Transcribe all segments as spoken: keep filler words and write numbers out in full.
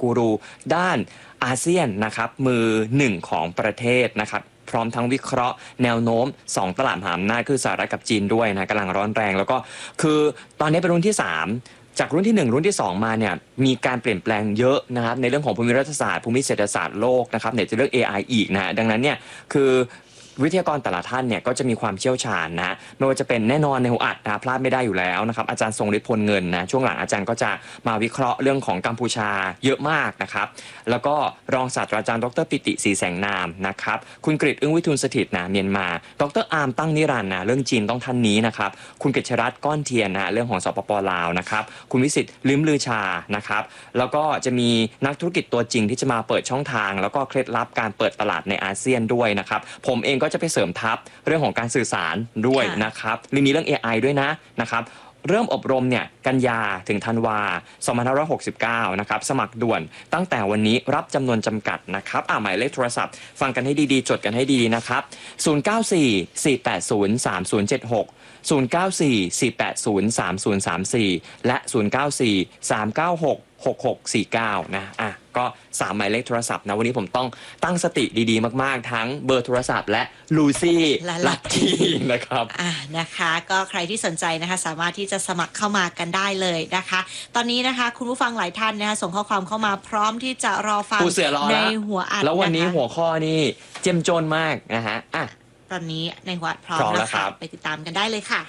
กูรูด้านอาเซียนนะครับมือหนึ่งของประเทศนะครับพร้อมทั้งวิเคราะห์แนวโน้มสองตลาดมหาอำนาจคือสหรัฐกับจีนด้วยนะกำลังร้อนแรงแล้วก็คือตอนนี้เป็นรุ่นที่สามจากรุ่นที่หนึ่งรุ่นที่สองมาเนี่ยมีการเปลี่ยนแปลงเยอะนะครับในเรื่องของภูมิรัฐศาสตร์ภูมิเศรษฐศาสตร์โลกนะครับเนี่ยจะเรื่อง เอ ไอ อีกนะดังนั้นเนี่ยคือวิทยากรแต่ละท่านเนี่ยก็จะมีความเชี่ยวชาญนะไม่ว่าจะเป็นแน่นอนในหัวอัดนะพลาดไม่ได้อยู่แล้วนะครับอาจารย์ทรงฤทธิ์พลเงินนะช่วงหลังอาจารย์ก็จะมาวิเคราะห์เรื่องของกัมพูชาเยอะมากนะครับแล้วก็รองศาสตราจารย์ดรปิติศรีแสงนามนะครับคุณกฤษอึ้งวิทูลสถิตนะเมียนมาดรอาร์มตั้งนิรันดร์นะเรื่องจีนต้องท่านนี้นะครับคุณกฤษรัตน์ก้อนเทียนนะเรื่องของสปปลาวนะครับคุณวิสิทธิ์ลิ้มลือชานะครับแล้วก็จะมีนักธุรกิจตัวจริงที่จะมาเปิดช่องทางแล้วก็เคล็ดลับการเปิดตลาดในอาเซียนด้วยนะครับผมเองก็จะไปเสริมทัพเรื่องของการสื่อสารด้วยนะครับมีเรื่อง เอ ไอ ด้วยนะนะครับเริ่มอบรมเนี่ยกันยาถึงธันวาสองพันห้าร้อยหกสิบเก้านะครับสมัครด่วนตั้งแต่วันนี้รับจำนวนจำกัดนะครับอ่าหมายเลขโทรศัพท์ฟังกันให้ดีๆจดกันให้ดีนะครับศูนย์ เก้า สี่ สี่ แปด ศูนย์ สาม ศูนย์ เจ็ด หกศูนย์ เก้า สี่ สี่ แปด ศูนย์ สาม ศูนย์ สาม สี่และศูนย์ เก้า สี่ สาม เก้า หก หก หก สี่ เก้านะอ่ะก็สามหมายเลขโทรศัพท์นะวันนี้ผมต้องตั้งสติดีๆมากๆทั้งเบอร์โทรศัพท์และลูซี่ลัคกี้นะครับอ่ะนะคะก็ใครที่สนใจนะคะสามารถที่จะสมัครเข้ามากันได้เลยนะคะตอนนี้นะคะคุณผู้ฟังหลายท่านนะคะส่งข้อความเข้ามาพร้อมที่จะรอฟังในหัวอัดแล้ววันนี้หัวข้อนี่เจ้มจนมากนะฮะอ่ะตอนนี้ในหัวอัดพร้อมแล้วค่ะไปติดตามกันได้เลยค่ะ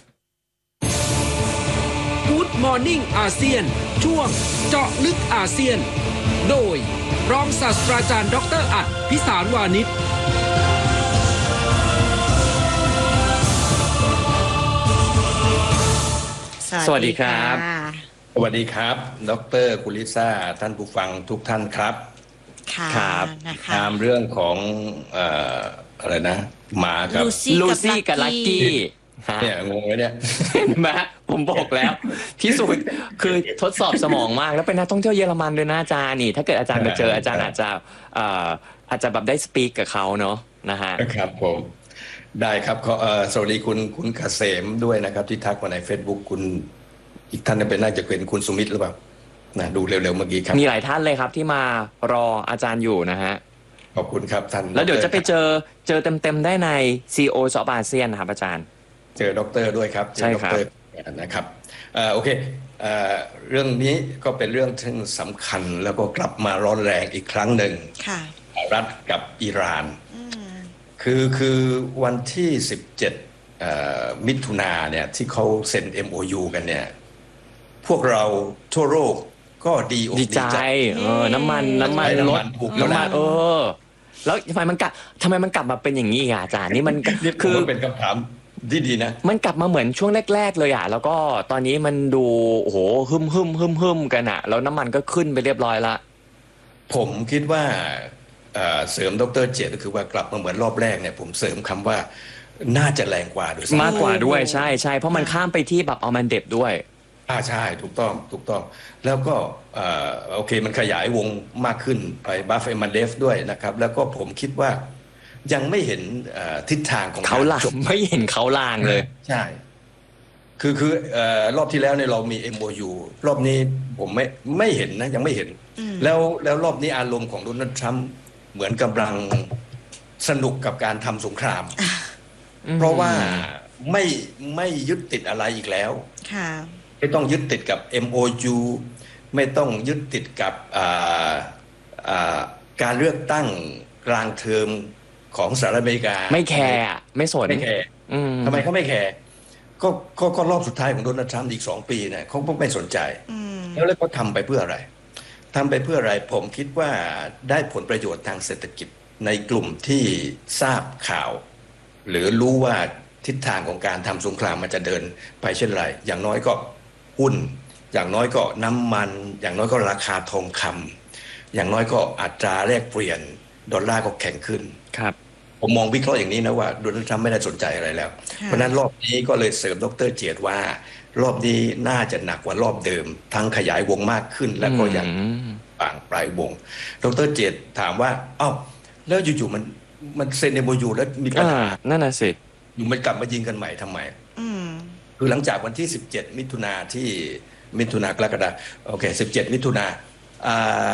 Good Morning อาเซียนช่วงเจาะลึกอาเซียนโดยรองศาสตราจารย์ดรอัฏฐพิสารวานิชสวัสดีครับสวัสดีครับดรกุลิซ่าท่านผู้ฟังทุกท่านครับครับนะคะตามเรื่องของเอ่ออะไรนะหมากับลูซี่กับลัคกี้เนี่ยงงเลยเนี่ยมาผมบอกแล้วพิสูจน์คือทดสอบสมองมากแล้วเป็นนักท่องเที่ยวเยอรมันด้วยนะอาจารย์นี่ถ้าเกิดอาจารย์ไปเจออาจารย์อาจจะอ่าอาจจะแบบได้สปีกกับเขาเนาะนะฮะครับผมได้ครับขอสวัสดีคุณคุณเกษมด้วยนะครับที่ทักมาใน Facebook คุณอีกท่านเป็นน่าจะเป็นคุณสุมิตรหรือเปล่านะดูเร็วๆเมื่อกี้ครับมีหลายท่านเลยครับที่มารออาจารย์อยู่นะฮะขอบคุณครับท่านแล้วเดี๋ยวจะไปเจอเจอเต็มๆได้ใน ซี โอ สปอาเซียนนะครับอาจารย์เจอด็อกเตอร์ด้วยครับใช่ครับนะครับโอเคเรื่องนี้ก็เป็นเรื่องที่สำคัญแล้วก็กลับมาร้อนแรงอีกครั้งหนึ่งสหรัฐกับอิหร่านคือคือวันที่สิบเจ็ดมิถุนาเนี่ยที่เขาเซ็น เอ็ม โอ ยู กันเนี่ยพวกเราทั่วโลกก็ดีอกดีใจเออน้ำมันน้ำมันลดน้ำมันเออแล้วทำไมมันกลับทำไมมันกลับมาเป็นอย่างนี้อ่ะอาจารย์นี่มันคือเป็นคำถามดีดีนะมันกลับมาเหมือนช่วงแรกๆเลยอ่ะแล้วก็ตอนนี้มันดูโอ้โหฮึมฮึมฮึมฮึมกันอ่ะแล้วน้ำมันก็ขึ้นไปเรียบร้อยละผมคิดว่าเสริมดร.เจตก็คือว่ากลับมาเหมือนรอบแรกเนี่ยผมเสริมคำว่าน่าจะแรงกว่าด้วยมากกว่าด้วยใช่ใช่เพราะมันข้ามไปที่แบบเอามันเด็บด้วยอ่าใช่ถูกต้องถูกต้องแล้วก็โอเคมันขยายวงมากขึ้นไปบัฟเอมันเดฟด้วยนะครับแล้วก็ผมคิดว่ายังไม่เห็นทิศทางของเขาลางไม่เห็นเขาลางเลยใช่คือคือรอบที่แล้วเนี่ยเรามี เอ็ม โอ ยู รอบนี้ผมไม่ไม่เห็นนะยังไม่เห็นแล้วแล้วรอบนี้อารมณ์ของโดนัลด์ทรัมป์เหมือนกำลังสนุกกับการทำสงครามเพราะว่าไม่ไม่ยึดติดอะไรอีกแล้วไม่ต้องยึดติดกับ เอ็ม โอ ยู ไม่ต้องยึดติดกับการเลือกตั้งกลางเทอมของสหรัฐอเมริกาไม่แคร์ไม่สนไม่แคร์ทำไมเขาไม่แคร์ก็ก็ก็รอบสุดท้ายของโดนัลด์ทรัมป์อีกสองปีเนี่ยเขาไม่สนใจแล้วแล้วเขาทำไปเพื่ออะไรทำไปเพื่ออะไรผมคิดว่าได้ผลประโยชน์ทางเศรษฐกิจในกลุ่มที่ทราบข่าวหรือรู้ว่าทิศทางของการทำสงครามมันจะเดินไปเช่นไรอย่างน้อยก็หุ้นอย่างน้อยก็น้ำมันอย่างน้อยก็ราคาทองคำอย่างน้อยก็อัตราแลกเปลี่ยนดอลลาร์ก็แข็งขึ้นครับผมมองวิเคราะห์อย่างนี้นะว่าโดนัลด์ทรัมป์ไม่ได้สนใจอะไรแล้วเพราะนั้นรอบนี้ก็เลยเสริมดร.เจตว่ารอบนี้น่าจะหนักกว่ารอบเดิมทั้งขยายวงมากขึ้นแล้วก็ยังบางปลายวงดร.เจตถามว่าเอ้าแล้วอยู่ๆมันมันเซ็น เอ็ม โอ ยู แล้วมีปัญหานั่นน่ะสิอยู่มันกลับมายิงกันใหม่ทำไมคือหลังจากวันที่สิบเจ็ดมิถุนาที่มิถุนากรกฎาคมโอเคสิบเจ็ดมิถุนา